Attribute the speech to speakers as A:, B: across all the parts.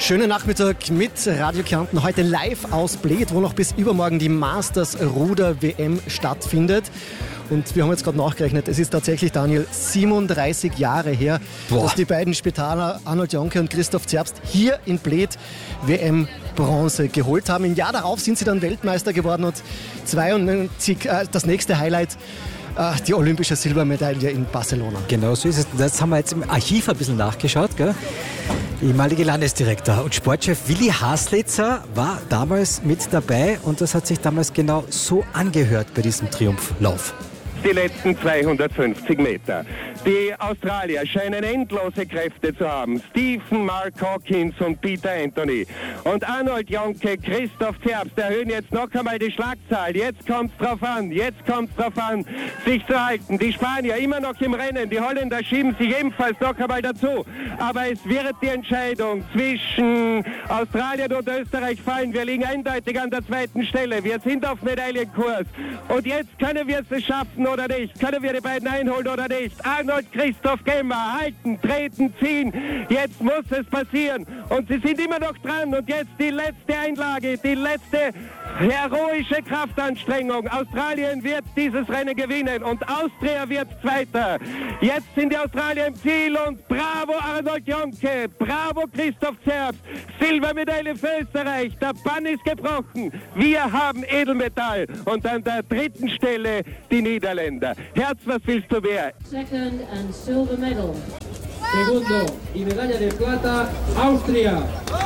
A: Schönen Nachmittag mit Radio Kärnten. Heute live aus Bled, wo noch bis übermorgen die Masters Ruder WM stattfindet. Und wir haben jetzt gerade nachgerechnet, es ist tatsächlich, Daniel, 37 Jahre her, dass die beiden Spitaler Arnold Jonke und Christoph Zerbst hier in Bled WM-Bronze geholt haben. Im Jahr darauf sind sie dann Weltmeister geworden und 92, das nächste Highlight, die olympische Silbermedaille in Barcelona.
B: Genau so ist es. Das haben wir jetzt im Archiv ein bisschen nachgeschaut, gell? Ehemalige Landesdirektor und Sportchef Willi Haslitzer war damals mit dabei und das hat sich damals genau so angehört bei diesem Triumphlauf.
C: Die letzten 250 Meter. Die Australier scheinen endlose Kräfte zu haben. Stephen, Mark Hawkins und Peter Anthony. Und Arnold Jonke, Christoph Zerbst erhöhen jetzt noch einmal die Schlagzahl. Jetzt kommt es drauf an, sich zu halten. Die Spanier immer noch im Rennen. Die Holländer schieben sich ebenfalls noch einmal dazu. Aber es wird die Entscheidung zwischen Australien und Österreich fallen. Wir liegen eindeutig an der zweiten Stelle. Wir sind auf Medaillenkurs. Und jetzt können wir es schaffen oder nicht? Können wir die beiden einholen oder nicht? Arnold, Christoph, Gemma, halten, treten, ziehen. Jetzt muss es passieren. Und sie sind immer noch dran. Und jetzt die letzte Einlage, die letzte heroische Kraftanstrengung. Australien wird dieses Rennen gewinnen und Austria wird Zweiter. Jetzt sind die Australier im Ziel und bravo Arnold Jonke, bravo Christoph Zerbst. Silbermedaille für Österreich. Der Bann ist gebrochen. Wir haben Edelmetall. Und an der dritten Stelle die Niederländer. Herz, was willst du mehr?
D: Second and silver medal.
E: Segundo y medalla de plata, Austria.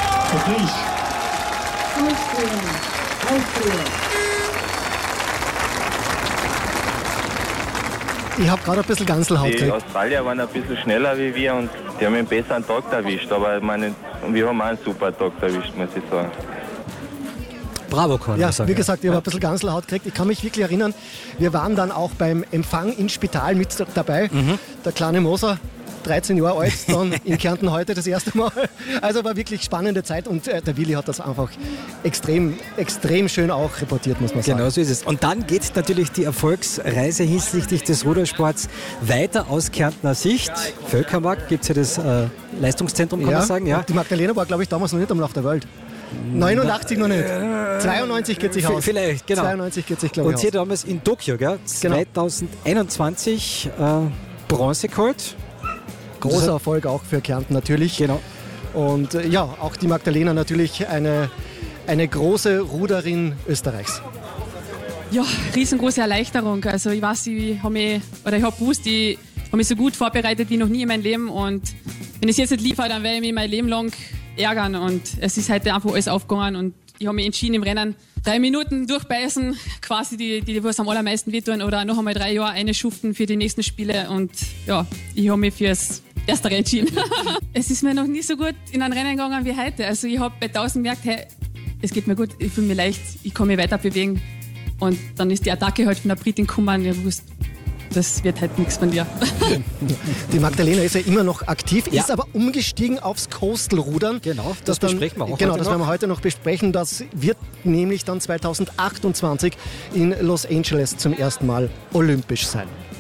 D: Austria.
A: Ich habe gerade ein bisschen Ganselhaut
F: Die
A: gekriegt.
F: Australier waren ein bisschen schneller wie wir und die haben einen besseren Tag erwischt. Aber ich meine, wir haben auch einen super Tag erwischt, muss ich sagen.
B: Bravo, kann
A: Ja,
B: man sagen.
A: wie gesagt, ich habe ein bisschen Ganselhaut gekriegt. Ich kann mich wirklich erinnern, wir waren dann auch beim Empfang ins Spital mit dabei. Der kleine Moser, 13 Jahre alt, dann in Kärnten heute das erste Mal. Also war wirklich spannende Zeit und der Willi hat das einfach extrem schön auch reportiert, muss man sagen.
B: Genau so ist es. Und dann geht natürlich die Erfolgsreise hinsichtlich des Rudersports weiter aus Kärntner Sicht. Völkermarkt gibt es ja das Leistungszentrum, kann man sagen. Ja.
A: Die Magdalena war, glaube ich, damals noch nicht am der Welt. 89 noch nicht. 92 geht sich aus.
B: Vielleicht, genau.
A: 92 geht sich, glaube ich,
B: Und sie hat damals in Tokio, gell? 2021 Bronze geholt.
A: Großer Erfolg auch für Kärnten natürlich.
B: Genau.
A: Und ja, auch die Magdalena natürlich eine große Ruderin Österreichs.
G: Ja, riesengroße Erleichterung. Also ich weiß, ich habe gewusst, ich habe mich so gut vorbereitet wie noch nie in meinem Leben und wenn ich es jetzt nicht liefere, dann werde ich mich mein Leben lang ärgern und es ist heute einfach alles aufgegangen und ich habe mich entschieden im Rennen 3 Minuten durchbeißen, quasi die was am allermeisten wehtun oder noch einmal 3 Jahre eine schuften für die nächsten Spiele und ja, ich habe mich fürs Erstere entschieden. Es ist mir noch nie so gut in ein Rennen gegangen wie heute. Also ich habe bei 1000 gemerkt, hey, es geht mir gut, ich fühle mich leicht, ich kann mich weiter bewegen und dann ist die Attacke halt von der Britin gekommen und ich wusste, das wird halt nichts von dir.
A: Die Magdalena ist ja immer noch aktiv,
B: Ja.
A: ist aber umgestiegen aufs Coastal-Rudern.
B: Genau, das besprechen wir auch
A: Genau,
B: heute
A: das
B: noch.
A: werden wir heute noch besprechen. Das wird nämlich dann 2028 in Los Angeles zum ersten Mal olympisch sein.